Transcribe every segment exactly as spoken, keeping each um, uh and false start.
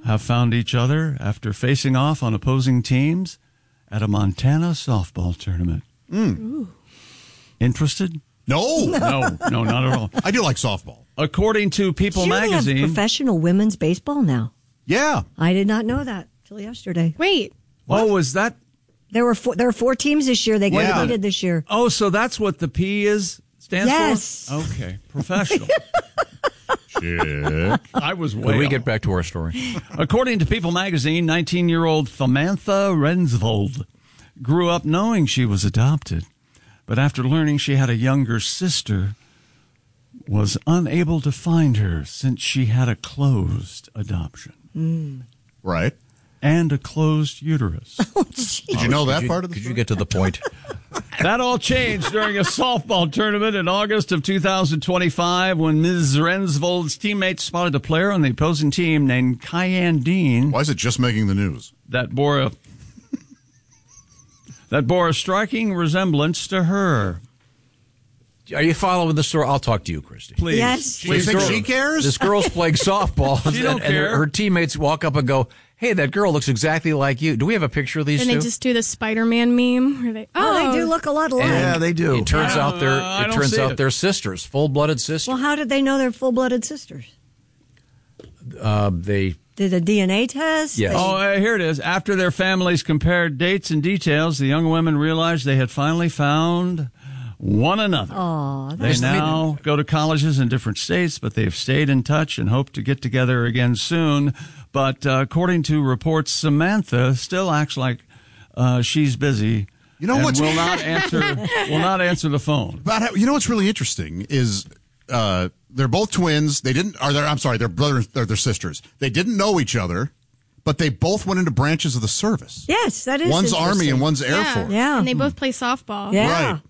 have found each other after facing off on opposing teams at a Montana softball tournament. Mm. Interested? No. No, no, not at all. I do like softball. According to People Do you magazine. have professional women's baseball now? Yeah. I did not know that till yesterday. Wait. Oh, was that? There were four, there were four teams this year. They got Yeah. defeated this year. Oh, so that's what the P is stands Yes. for? Okay, professional. Chick. I was way Could we off. get back to our story? According to People magazine, nineteen-year-old Samantha Rensvold grew up knowing she was adopted, but after learning she had a younger sister, was unable to find her since she had a closed adoption Mm. Right. and a closed uterus. Did you know that Could you- part of the Could story? you get to the point? That all changed during a softball tournament in August of two thousand twenty-five when Miz Rensvold's teammates spotted a player on the opposing team named Kyan Dean. Why is it just making the news? That bore a that bore a striking resemblance to her. Are you following the story? I'll talk to you, Christy. Please. Yes. Do you think she cares? This girl's playing softball, She and, don't and her, care. her teammates walk up and go, "Hey, that girl looks exactly like you." Do we have a picture of these And two? they just do the Spider-Man meme where they Oh, they do look a lot alike. And they do. It turns Yeah, out they're uh, I it don't turns see out it. they're sisters, full-blooded sisters. Well, how did they know they're full-blooded sisters? Uh, they Did a D N A test? Yes. They- Oh, uh, here it is. After their families compared dates and details, the young women realized they had finally found one another. Aw, They that's now go to colleges in different states, but they've stayed in touch and hope to get together again soon. But uh, according to reports, Samantha still acts like uh, she's busy. You know and what's- will not answer will not answer the phone. But how- you know what's really interesting is uh, they're both twins. They didn't. Are they? I'm sorry. They're brothers. They're their sisters. They didn't know each other, but they both went into branches of the service. Yes, that is One's interesting. Army and one's Air yeah. Force. Yeah. And they both play softball. Yeah. Right.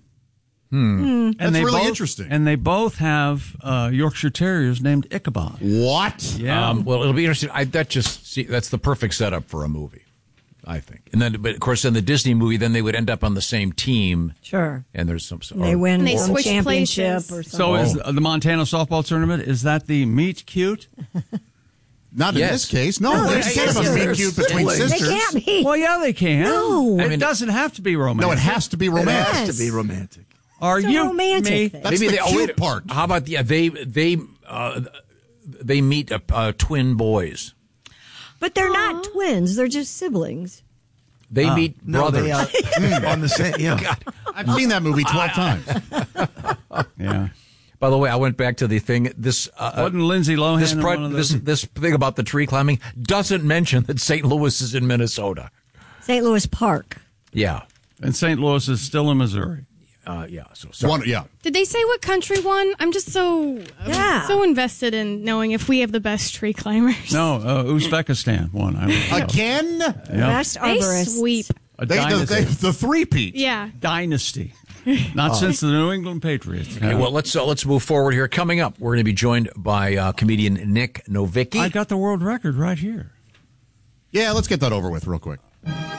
And That's they really both, interesting. And they both have uh, Yorkshire Terriers named Ichabod. What? Yeah. Um, well, it'll be interesting. I, that just see, that's the perfect setup for a movie, I think. And then, but of course, in the Disney movie, then they would end up on the same team, Sure. and there's some. some They win And they some switch championship places. or something. So is Oh. the Montana softball tournament, is that the meet cute? Not in Yes. this case. No, No, there's they're kind of a meet sisters. cute between They They sisters. can't be. Well, yeah, they can. No. It I mean- doesn't have to be romantic. No, it has to be It romantic. has Yes. to be romantic. Are It's a you romantic me? thing. That's Maybe the they, oh, cute wait, part. How about the uh, they they uh, they meet uh, uh, twin boys? But they're not twins. They're just siblings. They meet No, brothers. they are mm, on the same. Yeah. I've seen that movie twelve times. Yeah. By the way, I went back to the thing. This uh, Wasn't Lindsay Lohan this in pro- one of this those? this thing about the tree climbing doesn't mention that Saint Louis is in Minnesota. Saint Louis Park. Yeah, And Saint Louis is still in Missouri. uh, yeah. So sorry. One, yeah. Did they say what country won? I'm just so I'm Yeah. so invested in knowing if we have the best tree climbers. No, uh, Uzbekistan won. I would know. Again? Best They arborist. sweep. A They, the, dynasty. they, the three-peat. Yeah. dynasty. Not since the New England Patriots. Okay, well, let's uh, let's move forward here. Coming up, we're going to be joined by uh, comedian Nick Novicki. I got the world record right here. Yeah, let's get that over with real quick.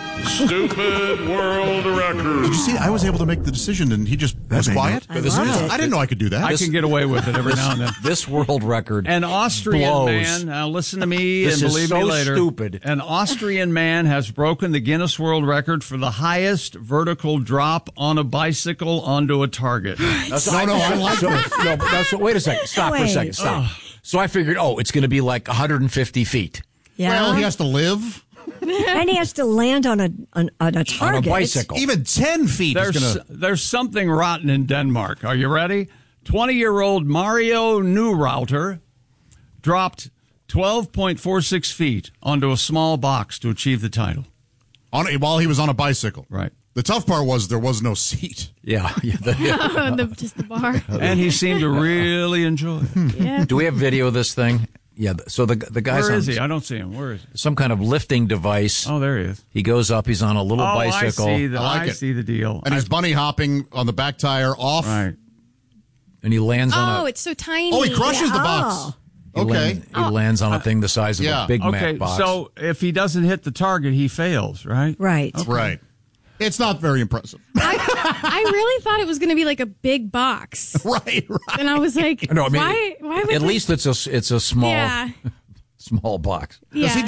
Stupid world record. Did you see? I was able to make the decision, and he just was made quiet. I love it. I didn't know I could do that. I can get away with it every now and then. This world record. An Austrian blows. man, now listen to me This and is believe so me later. stupid. An Austrian man has broken the Guinness World Record for the highest vertical drop on a bicycle onto a target. That's, No, no, I like so, this. no, but that's, wait a second. Stop for a Wait. second. Stop. So I figured, oh, it's going to be like one hundred fifty feet Yeah. Well, he has to live. and he has to land on a on, on a on target. a bicycle. Even ten feet There's, is going to... there's something rotten in Denmark. Are you ready? twenty-year-old Mario Neurouter dropped twelve point four six feet onto a small box to achieve the title. On, while he was on a bicycle. Right. The tough part was there was no seat. Yeah. yeah, the- the, just the bar. And he seemed to really enjoy it. Yeah. do we have video of this thing? Yeah. So the the guy's Where on is he? I don't see him. Where is he? some kind of lifting device. Oh, there he is. He goes up. He's on a little Oh, bicycle, I see the, I like I it. see the deal. And he's bunny hopping on the back tire off. Right. and he lands on Oh, a. it's so tiny. Oh, he crushes the Oh. box. He, Okay. land- he lands on a thing the size of Yeah. a Big Okay, Mac box. so if he doesn't hit the target, he fails, right? Right. Right. It's not very impressive. I, I really thought it was going to be like a big box. right, right. And I was like, no, I mean, why, why would at they- least it's a it's a small Yeah. small box. Yeah. Does he